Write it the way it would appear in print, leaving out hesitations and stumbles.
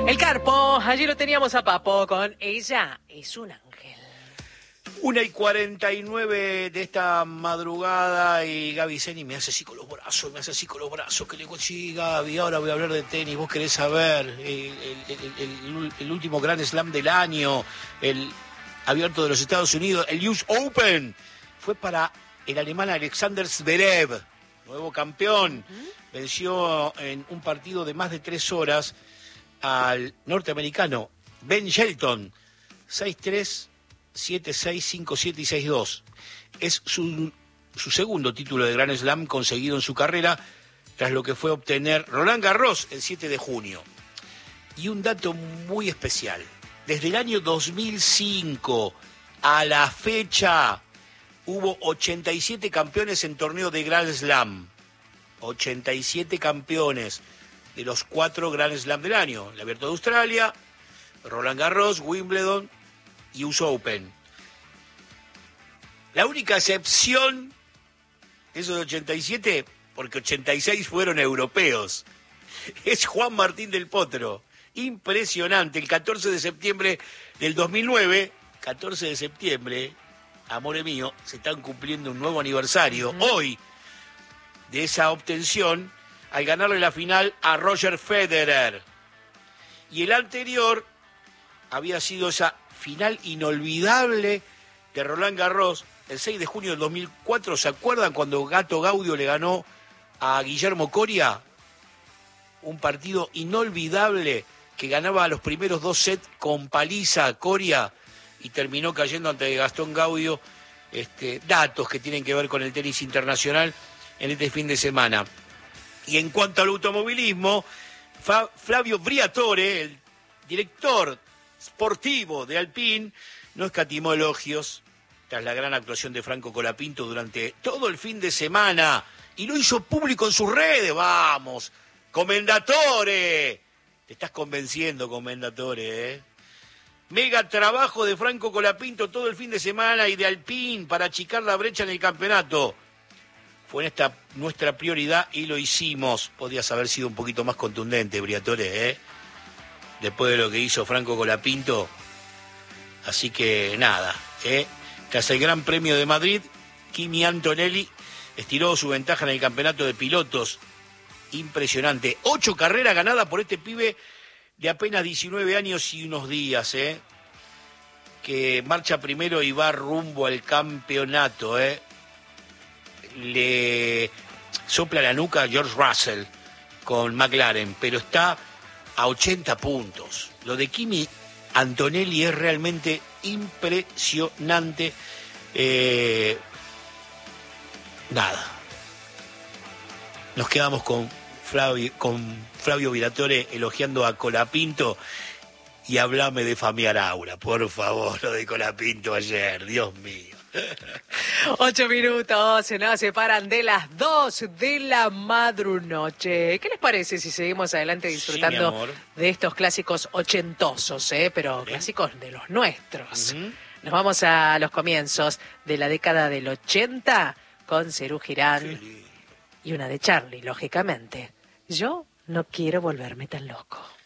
El Carpo, allí lo teníamos a Papo con Ella es un ángel. 1:49 de esta madrugada y Gaby Zeni me hace así con los brazos, que le digo, sí, Gaby, ahora voy a hablar de tenis, vos querés saber el último Grand Slam del año, el abierto de los Estados Unidos, el US Open, fue para el alemán Alexander Zverev, nuevo campeón, venció en un partido de más de 3 horas al norteamericano Ben Shelton, 6-3, 7-6, 5-7 y 6-2. Es su segundo título de Grand Slam conseguido en su carrera, tras lo que fue obtener Roland Garros el 7 de junio. Y un dato muy especial, desde el año 2005 a la fecha hubo 87 campeones en torneo de Grand Slam. 87 campeones de los 4 Grand Slam del año. El Abierto de Australia, Roland Garros, Wimbledon y US Open. La única excepción de esos 87, porque 86 fueron europeos, es Juan Martín del Potro. Impresionante. El 14 de septiembre del 2009, 14 de septiembre, amore mío, se están cumpliendo un nuevo aniversario hoy de esa obtención al ganarle la final a Roger Federer. Y el anterior había sido esa final inolvidable de Roland Garros el 6 de junio del 2004. ¿Se acuerdan cuando Gato Gaudio le ganó a Guillermo Coria? Un partido inolvidable que ganaba los primeros 2 sets con paliza a Coria y terminó cayendo ante Gastón Gaudio. Datos que tienen que ver con el tenis internacional en este fin de semana. Y en cuanto al automovilismo, Flavio Briatore, el director sportivo de Alpine, no escatimó elogios tras la gran actuación de Franco Colapinto durante todo el fin de semana y lo hizo público en sus redes. ¡Vamos! ¡Commendatore! Te estás convenciendo, Commendatore, ¿eh? Mega trabajo de Franco Colapinto todo el fin de semana y de Alpine para achicar la brecha en el campeonato. Fue esta nuestra prioridad y lo hicimos. Podías haber sido un poquito más contundente, Briatore, ¿eh? Después de lo que hizo Franco Colapinto. Así que nada, tras el Gran Premio de Madrid, Kimi Antonelli estiró su ventaja en el campeonato de pilotos. Impresionante. 8 carreras ganadas por este pibe de apenas 19 años y unos días, que marcha primero y va rumbo al campeonato. Le sopla la nuca a George Russell con McLaren, pero está a 80 puntos. Lo de Kimi Antonelli es realmente impresionante. Nada. Nos quedamos con Flavio Briatore elogiando a Colapinto y hablame de Famiar Aura, por favor, lo de Colapinto ayer, Dios mío. 8 minutos, se nos separan de las 2 de la madrunoche. ¿Qué les parece si seguimos adelante disfrutando de estos clásicos ochentosos, pero clásicos de los nuestros? Nos vamos a los comienzos de la década del 80 con Serú Girán y una de Charlie, lógicamente. Yo no quiero volverme tan loco.